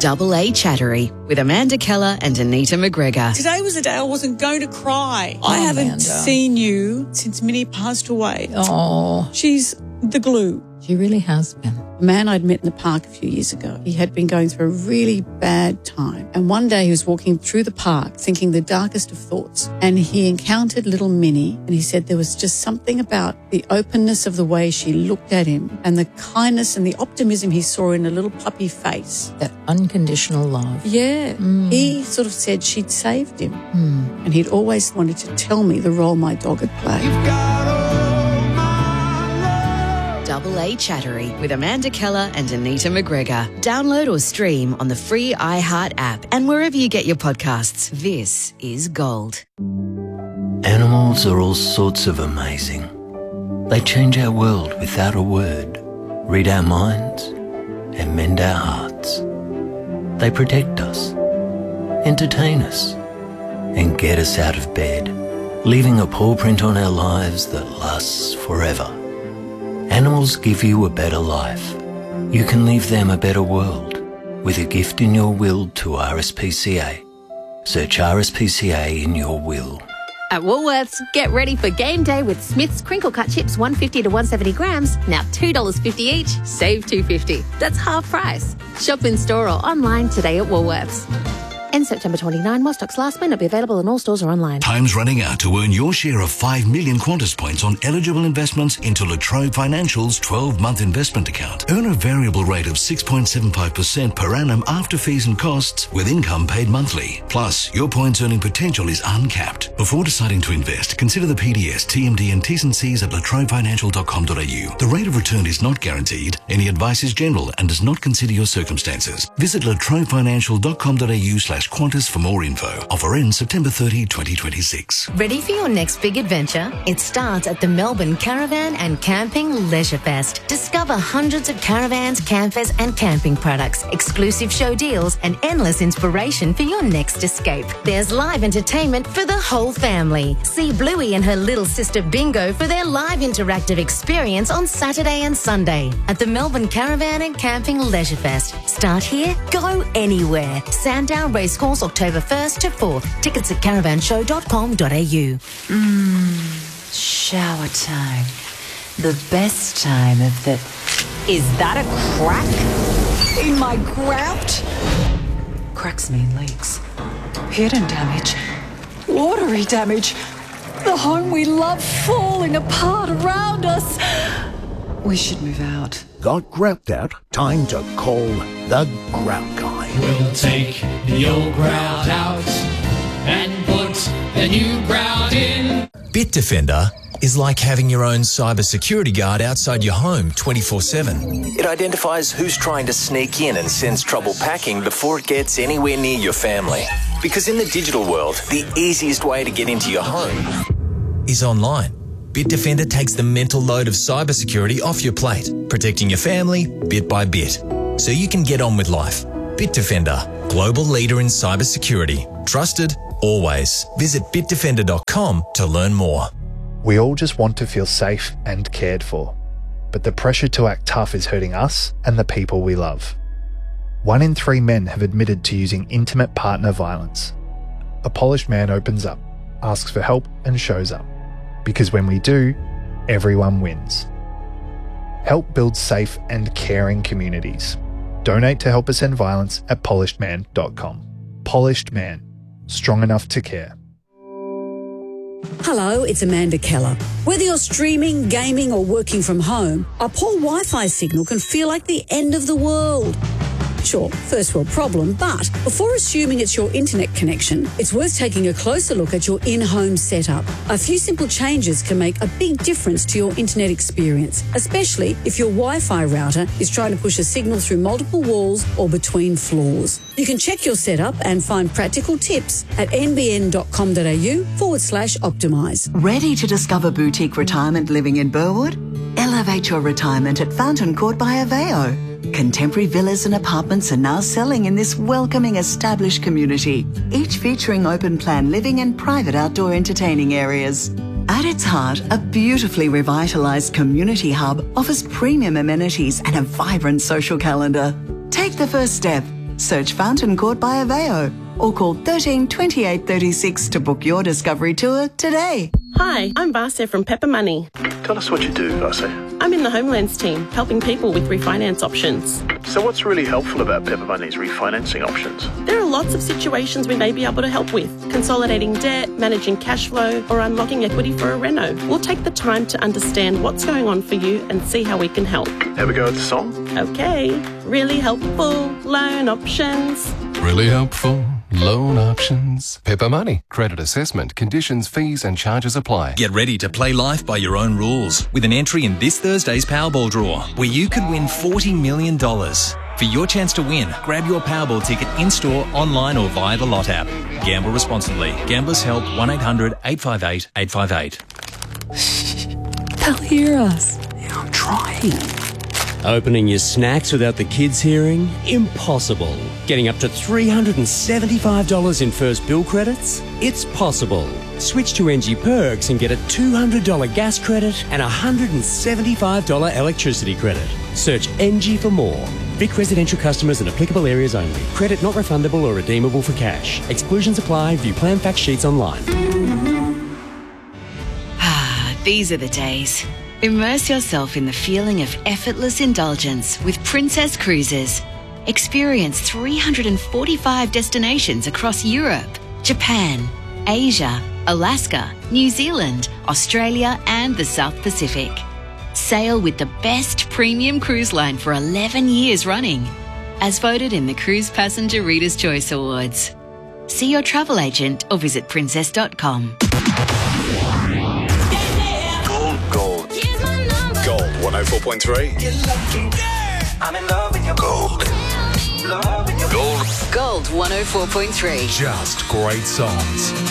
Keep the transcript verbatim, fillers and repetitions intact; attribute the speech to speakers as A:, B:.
A: Double A Chattery with Amanda Keller and Anita McGregor.
B: Today was a day I wasn't going to cry.
C: Oh,
B: I haven't
C: Amanda.
B: seen you since Minnie passed away.
C: Oh,
B: She's the glue.
C: she really has been.
B: A man I'd met in the park a few years ago. He had been going through a really bad time. And one day he was walking through the park thinking the darkest of thoughts. And he encountered little Minnie. And he said there was just something about the openness of the way she looked at him and the kindness and the optimism he saw in a little puppy face.
C: That unconditional love.
B: Yeah.
C: Mm.
B: He sort of said she'd saved him.
C: Mm.
B: And he'd always wanted to tell me the role my dog had played.
A: Double A Chattery with Amanda Keller and Anita McGregor. Download or stream on the free iHeart app and wherever you get your podcasts. This is Gold.
D: Animals are all sorts of amazing. They change our world without a word, read our minds, and mend our hearts. They protect us, entertain us, and get us out of bed, leaving a paw print on our lives that lasts forever. Animals give you a better life. You can leave them a better world with a gift in your will to R S P C A. Search R S P C A in your will.
E: At Woolworths, get ready for game day with Smith's Crinkle Cut Chips one fifty to one seventy grams, now two dollars fifty each, save two fifty. That's half price. Shop in store or online today at Woolworths. End September twenty-ninth, while stocks last, may not be available in all stores or online.
F: Time's running out to earn your share of five million Qantas points on eligible investments into La Trobe Financial's twelve-month investment account. Earn a variable rate of six point seven five percent per annum after fees and costs with income paid monthly. Plus, your points earning potential is uncapped. Before deciding to invest, consider the P D S, T M D and T's and C's at la trobe financial dot com dot a u. The rate of return is not guaranteed. Any advice is general and does not consider your circumstances. Visit la trobe financial dot com dot a u slash Qantas for more info. Offer ends September thirtieth, twenty twenty-six.
G: Ready for your next big adventure? It starts at the Melbourne Caravan and Camping Leisure Fest. Discover hundreds of caravans, campers and camping products, exclusive show deals and endless inspiration for your next escape. There's live entertainment for the whole family. See Bluey and her little sister Bingo for their live interactive experience on Saturday and Sunday at the Melbourne Caravan and Camping Leisure Fest. Start here, go anywhere. Sandown Racecourse, October first to fourth. Tickets at caravan show dot com dot a u.
H: Mmm, shower time. The best time of the... Is that a crack in my grout? Cracks mean leaks. Hidden damage. Watery damage. The home we love falling apart around us. We should move out.
I: Got grout out? Time to call the Grout Guy.
J: We'll take the old grout out and put the new grout in.
K: Bitdefender is like having your own cybersecurity guard outside your home twenty-four seven.
D: It identifies who's trying to sneak in and sends trouble packing before it gets anywhere near your family. Because in the digital world, the easiest way to get into your home
K: is online. Bitdefender takes the mental load of cybersecurity off your plate, protecting your family bit by bit, so you can get on with life. Bitdefender, global leader in cybersecurity. Trusted, always. Visit bitdefender dot com to learn more.
L: We all just want to feel safe and cared for, but the pressure to act tough is hurting us and the people we love. One in three men have admitted to using intimate partner violence. A polished man opens up, asks for help and shows up. Because when we do, everyone wins. Help build safe and caring communities. Donate to help us end violence at polished man dot com. Polished Man. Strong enough to care.
M: Hello, it's Amanda Keller. Whether you're streaming, gaming or working from home, a poor Wi-Fi signal can feel like the end of the world. Sure, first world problem, but before assuming it's your internet connection, it's worth taking a closer look at your in-home setup. A few simple changes can make a big difference to your internet experience, especially if your Wi-Fi router is trying to push a signal through multiple walls or between floors. You can check your setup and find practical tips at nbn dot com dot a u forward slash optimise.
N: Ready to discover boutique retirement living in Burwood? Elevate your retirement at Fountain Court by Aveo. Contemporary villas and apartments are now selling in this welcoming established community, each featuring open plan living and private outdoor entertaining areas. At its heart, a beautifully revitalised community hub offers premium amenities and a vibrant social calendar. Take the first step. Search Fountain Court by Aveo or call thirteen twenty-eight thirty-six to book your discovery tour today.
O: Hi, I'm Vasya from Pepper Money.
P: Tell us what you do, Vasya.
O: I'm in the Homelands team, helping people with refinance options.
P: So what's really helpful about Pepper Money's refinancing options?
O: There are lots of situations we may be able to help with. Consolidating debt, managing cash flow, or unlocking equity for a reno. We'll take the time to understand what's going on for you and see how we can help.
P: Have a go at the song?
O: Okay. Really helpful loan options.
Q: Really helpful loan options. Pepper Money. Credit assessment, conditions, fees and charges apply.
K: Get ready to play life by your own rules with an entry in this Thursday's Powerball draw, where you could win forty million dollars. For your chance to win, grab your Powerball ticket in-store, online or via the Lot app. Gamble responsibly. Gamblers Help one eight hundred eight five eight eight five eight.
R: They'll hear us.
S: Yeah, I'm trying. Opening your snacks without the kids hearing? Impossible. Getting up to three hundred seventy-five dollars in first bill credits? It's possible. Switch to N G Perks and get a two hundred dollars gas credit and a one hundred seventy-five dollars electricity credit. Search N G for more. Vic residential customers in applicable areas only. Credit not refundable or redeemable for cash. Exclusions apply. View plan fact sheets online.
A: Ah, these are the days. Immerse yourself in the feeling of effortless indulgence with Princess Cruises. Experience three hundred forty-five destinations across Europe, Japan, Asia, Alaska, New Zealand, Australia and the South Pacific. Sail with the best premium cruise line for eleven years running, as voted in the Cruise Passenger Reader's Choice Awards. See your travel agent or visit princess dot com.
T: Gold. Gold one oh four point three.
A: I'm in love with your gold.
T: Gold.
A: Gold one oh four point three.
T: Just great songs.